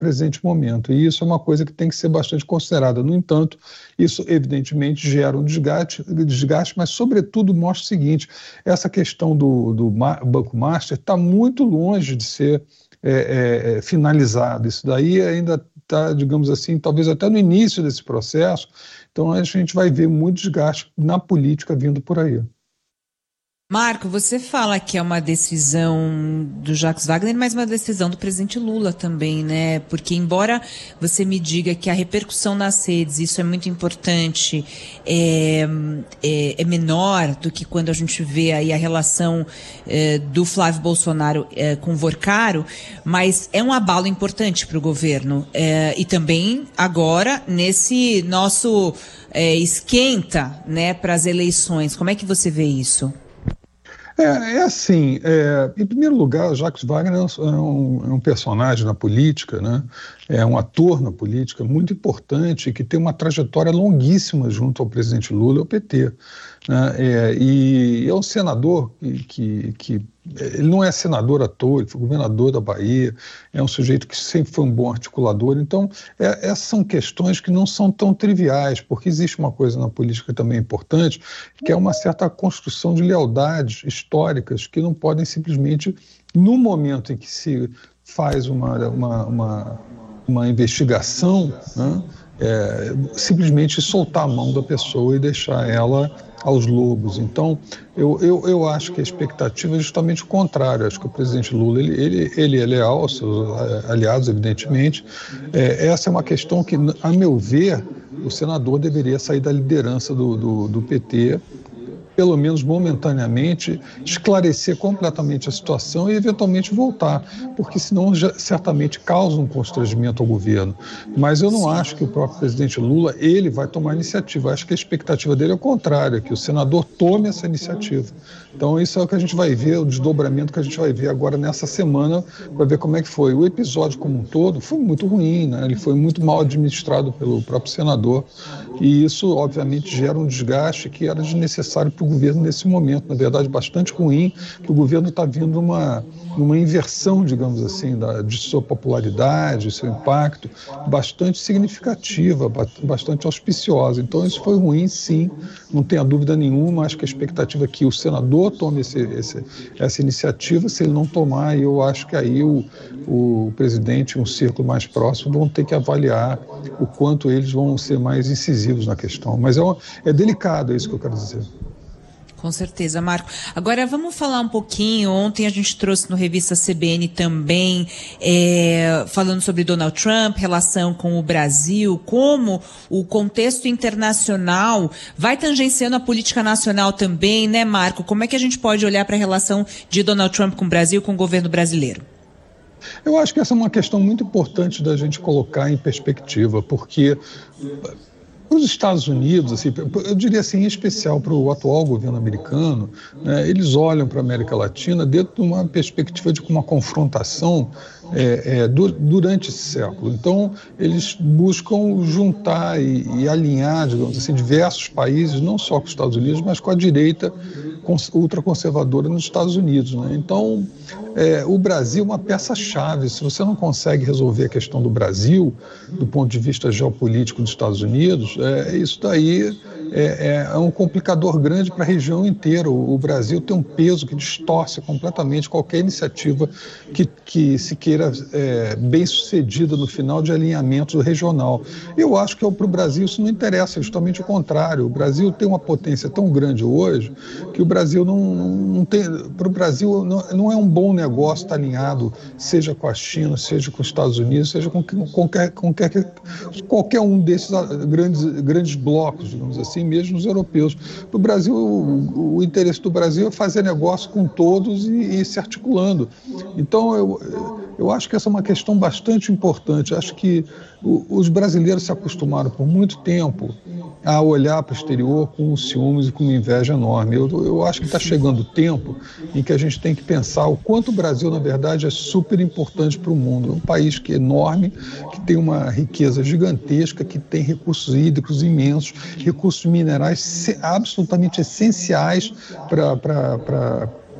presente momento. E isso é uma coisa que tem que ser bastante considerada. No entanto, isso evidentemente gera um desgaste, mas sobretudo mostra o seguinte: essa questão do Banco Master está muito longe de ser finalizado. Isso daí ainda está, digamos assim, talvez até no início desse processo. Então a gente vai ver muito desgaste na política vindo por aí. Marco, você fala que é uma decisão do Jacques Wagner, mas uma decisão do presidente Lula também, né? Porque embora você me diga que a repercussão nas redes, isso é muito importante, é menor do que quando a gente vê aí a relação do Flávio Bolsonaro com o Vorcaro, mas é um abalo importante para o governo. E também agora, nesse nosso esquenta, né, para as eleições. Como é que você vê isso? Assim, em primeiro lugar, Jacques Wagner é um personagem na política, né? É um ator na política muito importante, que tem uma trajetória longuíssima junto ao presidente Lula e ao PT. Né? E é um senador que ele não é senador à toa, ele foi governador da Bahia, é um sujeito que sempre foi um bom articulador. Então, essas são questões que não são tão triviais, porque existe uma coisa na política também importante, que é uma certa construção de lealdades históricas que não podem simplesmente, no momento em que se faz uma investigação, né, simplesmente soltar a mão da pessoa e deixar ela aos lobos. Então, eu acho que a expectativa é justamente o contrário. Acho que o presidente Lula ele é leal aos seus aliados, evidentemente. Essa é uma questão que, a meu ver, o senador deveria sair da liderança do PT, pelo menos momentaneamente, esclarecer completamente a situação e eventualmente voltar, porque senão certamente causa um constrangimento ao governo. Mas eu não acho que o próprio presidente Lula, ele vai tomar iniciativa. Acho que a expectativa dele é o contrário, que o senador tome essa iniciativa. Então isso é o que a gente vai ver, o desdobramento que a gente vai ver agora nessa semana, para ver como é que foi. O episódio como um todo foi muito ruim, né? Ele foi muito mal administrado pelo próprio senador, e isso obviamente gera um desgaste que era desnecessário para o governo nesse momento, na verdade bastante ruim, que o governo está vindo numa inversão, digamos assim, de sua popularidade, seu impacto, bastante significativa, bastante auspiciosa. Então isso foi ruim, sim, não tenha dúvida nenhuma. Acho que a expectativa é que o senador tome essa iniciativa. Se ele não tomar, eu acho que aí o presidente e um círculo mais próximo vão ter que avaliar o quanto eles vão ser mais incisivos na questão. Mas é delicado, é isso que eu quero dizer. Com certeza, Marco. Agora vamos falar um pouquinho. Ontem a gente trouxe no Revista CBN também, falando sobre Donald Trump, relação com o Brasil, como o contexto internacional vai tangenciando a política nacional também, né, Marco? Como é que a gente pode olhar para a relação de Donald Trump com o Brasil, com o governo brasileiro? Eu acho que essa é uma questão muito importante da gente colocar em perspectiva, porque os Estados Unidos, assim, eu diria assim, em especial para o atual governo americano, né, eles olham para a América Latina dentro de uma perspectiva de uma confrontação durante esse século. Então, eles buscam juntar e alinhar, digamos assim, diversos países, não só com os Estados Unidos, mas com a direita ultraconservadora nos Estados Unidos. Né? Então, o Brasil é uma peça-chave. Se você não consegue resolver a questão do Brasil, do ponto de vista geopolítico dos Estados Unidos, isso daí é um complicador grande para a região inteira. O Brasil tem um peso que distorce completamente qualquer iniciativa que se queira bem-sucedida no final de alinhamento regional. Eu acho que para o Brasil isso não interessa, é justamente o contrário. O Brasil tem uma potência tão grande hoje que o Brasil não tem. Para o Brasil não é um bom negócio estar alinhado, seja com a China, seja com os Estados Unidos, seja com qualquer um desses grandes blocos, digamos assim, mesmo os europeus. Para o Brasil, o interesse do Brasil é fazer negócio com todos e se articulando. Então, eu acho que essa é uma questão bastante importante. Acho que os brasileiros se acostumaram por muito tempo a olhar para o exterior com ciúmes e com uma inveja enorme. Eu acho que está chegando o tempo em que a gente tem que pensar o quanto o Brasil, na verdade, é super importante para o mundo. É um país que é enorme, que tem uma riqueza gigantesca, que tem recursos hídricos imensos, recursos minerais absolutamente essenciais para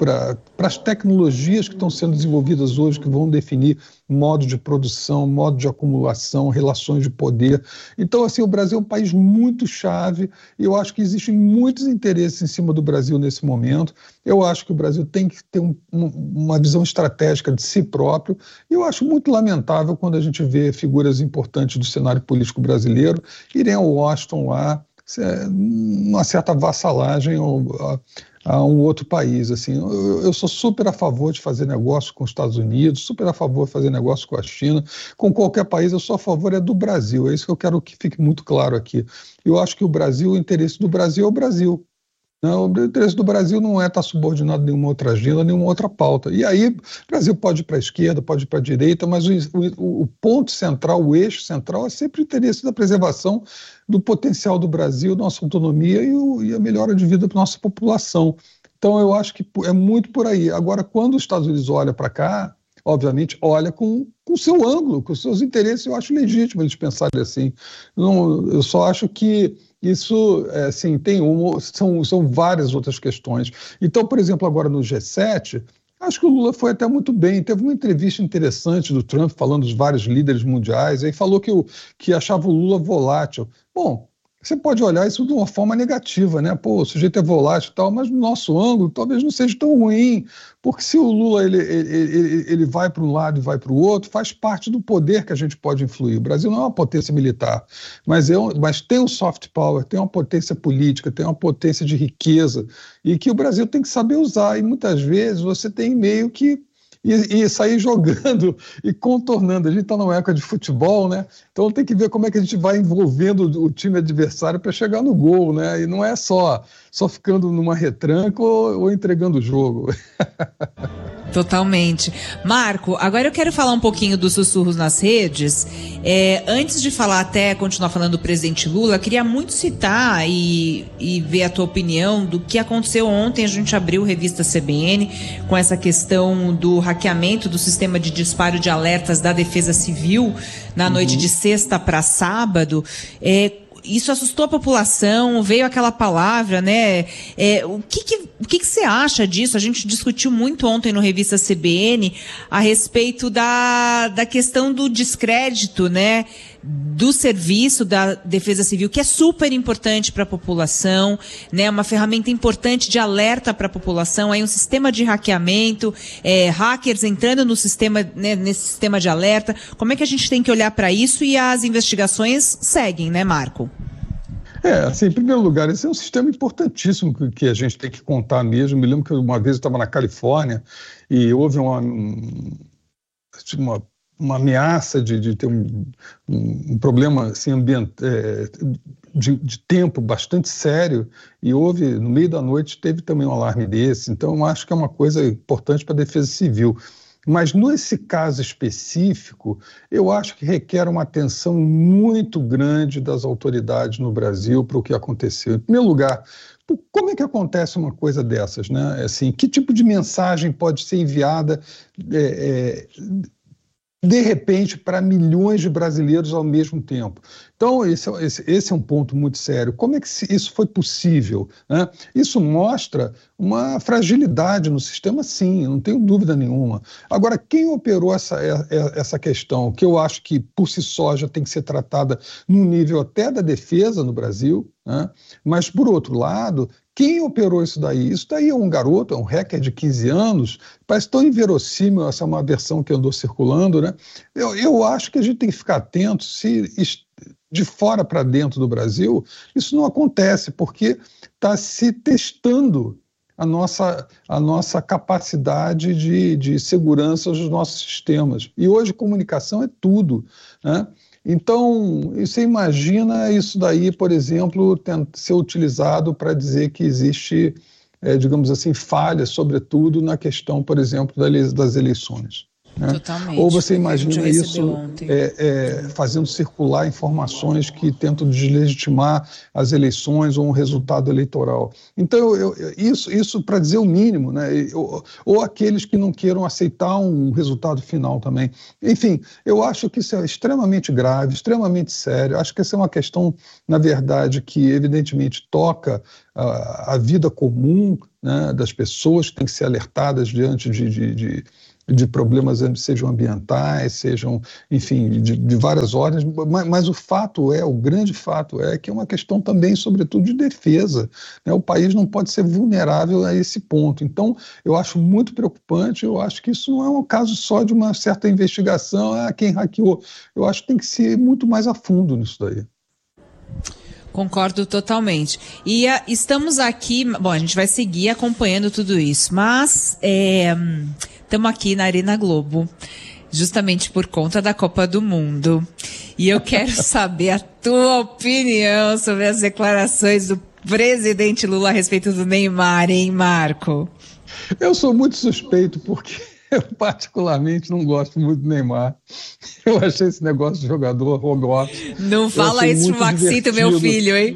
as tecnologias que estão sendo desenvolvidas hoje, que vão definir modo de produção, modo de acumulação, relações de poder. Então, assim, o Brasil é um país muito chave e eu acho que existem muitos interesses em cima do Brasil nesse momento. Eu acho que o Brasil tem que ter uma visão estratégica de si próprio e eu acho muito lamentável quando a gente vê figuras importantes do cenário político brasileiro irem ao Washington lá, uma certa vassalagem a um outro país. Assim, eu sou super a favor de fazer negócio com os Estados Unidos, super a favor de fazer negócio com a China, com qualquer país. Eu sou a favor do Brasil. É isso que eu quero que fique muito claro aqui. Eu acho que o interesse do Brasil é o Brasil. Não, o interesse do Brasil não é estar subordinado a nenhuma outra agenda, nenhuma outra pauta. E aí o Brasil pode ir para a esquerda, pode ir para a direita, mas o ponto central, o eixo central é sempre o interesse da preservação do potencial do Brasil, nossa autonomia e a melhora de vida para a nossa população. Então eu acho que é muito por aí. Agora, quando os Estados Unidos olham para cá, obviamente olha com o seu ângulo, com os seus interesses. Eu acho legítimo eles pensarem assim. Não, eu só acho que isso, assim, são várias outras questões. Então, por exemplo, agora no G7, acho que o Lula foi até muito bem. Teve uma entrevista interessante do Trump falando dos vários líderes mundiais, aí falou que achava o Lula volátil. Bom, você pode olhar isso de uma forma negativa, né? Pô, o sujeito é volátil e tal, mas no nosso ângulo talvez não seja tão ruim, porque se o Lula ele vai para um lado e vai para o outro, faz parte do poder que a gente pode influir. O Brasil não é uma potência militar, mas tem um soft power, tem uma potência política, tem uma potência de riqueza, e que o Brasil tem que saber usar, e muitas vezes você tem meio que e sair jogando e contornando. A gente está numa época de futebol, né? Então tem que ver como é que a gente vai envolvendo o time adversário para chegar no gol, né? E não é só ficando numa retranca ou entregando o jogo. Totalmente. Marco, agora eu quero falar um pouquinho dos sussurros nas redes. Antes de continuar falando do presidente Lula, queria muito citar e ver a tua opinião do que aconteceu ontem. A gente abriu a revista CBN com essa questão do hackeamento do sistema de disparo de alertas da Defesa Civil na noite de sexta para sábado. Isso assustou a população, veio aquela palavra, né? O que você acha disso? A gente discutiu muito ontem no Revista CBN a respeito da questão do descrédito, né? Do serviço da Defesa Civil, que é super importante para a população, né? Uma ferramenta importante de alerta para a população, aí um sistema de hackeamento, hackers entrando no sistema, né, nesse sistema de alerta. Como é que a gente tem que olhar para isso? E as investigações seguem, né, Marco? Assim, em primeiro lugar, esse é um sistema importantíssimo que a gente tem que contar mesmo. Me lembro que uma vez eu estava na Califórnia e houve uma ameaça de ter um problema assim, de tempo bastante sério, e no meio da noite, teve também um alarme desse. Então, eu acho que é uma coisa importante para a Defesa Civil. Mas, nesse caso específico, eu acho que requer uma atenção muito grande das autoridades no Brasil para o que aconteceu. Em primeiro lugar, como é que acontece uma coisa dessas, né? Assim, que tipo de mensagem pode ser enviada de repente, para milhões de brasileiros ao mesmo tempo? Então, esse é um ponto muito sério. Como é que isso foi possível, né? Isso mostra uma fragilidade no sistema, sim, não tenho dúvida nenhuma. Agora, quem operou essa questão, que eu acho que, por si só, já tem que ser tratada no nível até da defesa no Brasil, né? Mas, por outro lado, quem operou isso daí? Isso daí é um garoto, é um hacker de 15 anos, parece tão inverossímil, essa é uma versão que andou circulando, né? Eu acho que a gente tem que ficar atento se de fora para dentro do Brasil isso não acontece, porque está se testando a nossa capacidade de segurança dos nossos sistemas. E hoje comunicação é tudo, né? Então, você imagina isso daí, por exemplo, ser utilizado para dizer que existe, digamos assim, falha, sobretudo na questão, por exemplo, das eleições. Né? Totalmente. Ou você imagina isso fazendo circular informações que tentam deslegitimar as eleições ou um resultado eleitoral. Então, isso para dizer o mínimo, né? Ou aqueles que não queiram aceitar um resultado final também. Enfim, eu acho que isso é extremamente grave, extremamente sério. Acho que essa é uma questão, na verdade, que evidentemente toca a vida comum né, das pessoas que têm que ser alertadas diante de problemas, sejam ambientais, sejam, enfim, de várias ordens, mas o grande fato é que é uma questão também, sobretudo, de defesa, né? O país não pode ser vulnerável a esse ponto. Então, eu acho muito preocupante, eu acho que isso não é um caso só de uma certa investigação, quem hackeou. Eu acho que tem que ser muito mais a fundo nisso daí. Concordo totalmente. E estamos aqui, bom, a gente vai seguir acompanhando tudo isso, mas estamos aqui na Arena Globo, justamente por conta da Copa do Mundo. E eu quero saber a tua opinião sobre as declarações do presidente Lula a respeito do Neymar, hein, Marco? Eu sou muito suspeito porque eu particularmente não gosto muito do Neymar. Eu achei esse negócio de jogador home office. Não fala isso pro Maxito, meu filho, hein?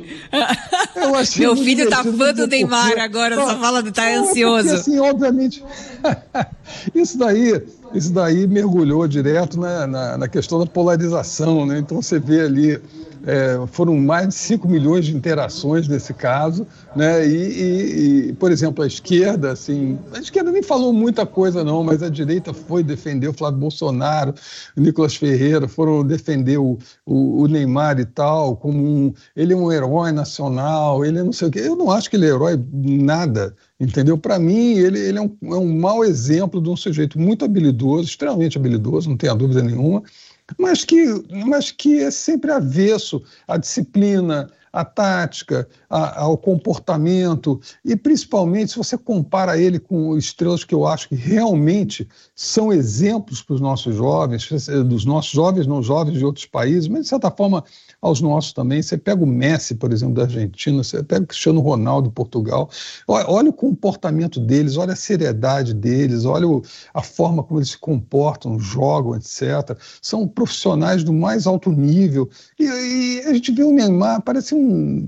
Meu filho tá fã do Neymar porque... agora, só fala do tá ansioso. Porque, assim, obviamente, isso daí mergulhou direto na questão da polarização, né? Então você vê ali, foram mais de 5 milhões de interações nesse caso, né? E, por exemplo, a esquerda nem falou muita coisa não, mas a direita foi defender o Flávio Bolsonaro, o Nicolas Ferreira, foram defender o Neymar e tal, ele é um herói nacional, ele é não sei o quê. Eu não acho que ele é herói nada, entendeu? Para mim, ele é um mau exemplo de um sujeito muito habilidoso, extremamente habilidoso, não tenha dúvida nenhuma, mas que é sempre avesso à disciplina, à tática, ao comportamento, e principalmente se você compara ele com estrelas que eu acho que realmente são exemplos para os nossos jovens, dos nossos jovens, não jovens de outros países, mas de certa forma aos nossos também. Você pega o Messi, por exemplo, da Argentina, você pega o Cristiano Ronaldo, de Portugal, olha o comportamento deles, olha a seriedade deles, olha a forma como eles se comportam, jogam, etc. São profissionais do mais alto nível, e a gente vê o Neymar, parece um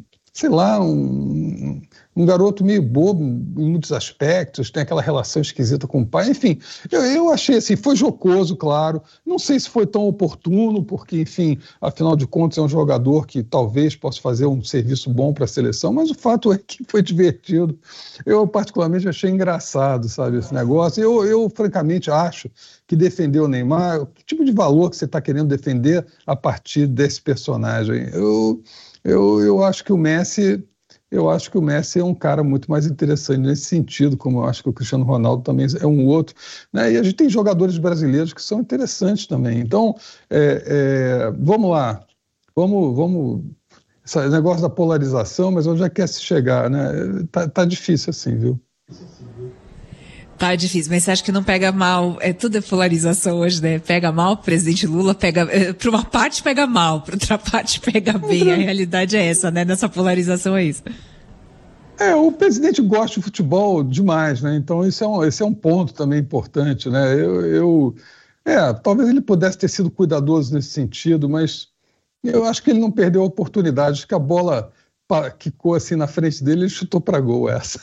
garoto meio bobo em muitos aspectos, tem aquela relação esquisita com o pai, enfim, eu achei assim, foi jocoso, claro, não sei se foi tão oportuno, porque, enfim, afinal de contas é um jogador que talvez possa fazer um serviço bom para a seleção, mas o fato é que foi divertido. Eu particularmente achei engraçado, sabe, esse negócio. Eu francamente acho que defender o Neymar, que tipo de valor que você está querendo defender a partir desse personagem? Eu acho que o Messi é um cara muito mais interessante nesse sentido, como eu acho que o Cristiano Ronaldo também é um outro, né? E a gente tem jogadores brasileiros que são interessantes também. Então, vamos lá, vamos esse negócio da polarização, mas onde é que quer se chegar, né? Tá difícil assim, viu? Tá difícil, mas você acha que não pega mal? Tudo é polarização hoje, né? Pega mal, o presidente Lula para uma parte pega mal, para outra parte pega bem. A realidade é essa, né? Nessa polarização é isso. O presidente gosta de futebol demais, né? Então esse é um ponto também importante, né? Talvez ele pudesse ter sido cuidadoso nesse sentido, mas eu acho que ele não perdeu a oportunidade. Acho que a bola quicou assim na frente dele, ele chutou para gol essa.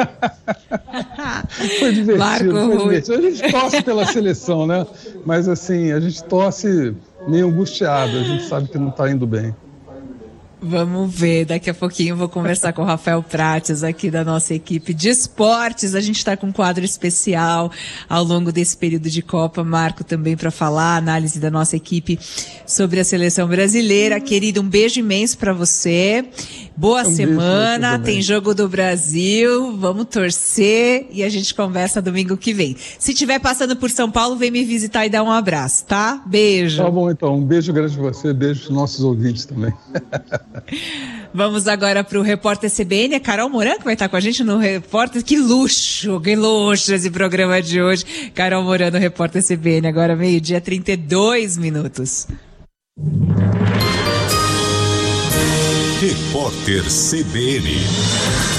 Foi divertido. A gente torce pela seleção, né? Mas assim, a gente torce meio angustiado, a gente sabe que não está indo bem. Vamos ver, daqui a pouquinho eu vou conversar com o Rafael Prates aqui da nossa equipe de esportes. A gente está com um quadro especial ao longo desse período de Copa, Marco, também para falar, análise da nossa equipe sobre a seleção brasileira. Querido, um beijo imenso para você. Boa semana, tem jogo do Brasil, vamos torcer e a gente conversa domingo que vem. Se estiver passando por São Paulo, vem me visitar e dar um abraço, tá? Beijo. Tá bom, então. Um beijo grande para você, beijo para os nossos ouvintes também. Vamos agora para o Repórter CBN, a Carol Moran que vai estar com a gente no Repórter. Que luxo esse programa de hoje. Carol Moran no Repórter CBN, agora 12:32. Repórter CBN.